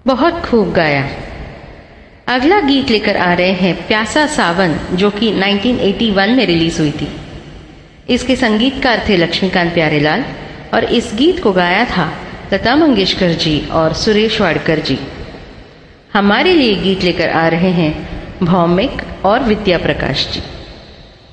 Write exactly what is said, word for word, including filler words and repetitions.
बहुत खूब गाया। अगला गीत लेकर आ रहे हैं प्यासा सावन, जो कि उन्नीस सौ इक्यासी में रिलीज हुई थी। इसके संगीतकार थे लक्ष्मीकांत प्यारेलाल और इस गीत को गाया था लता मंगेशकर जी और सुरेश वाडकर जी। हमारे लिए गीत लेकर आ रहे हैं भौमिक और विद्या प्रकाश जी।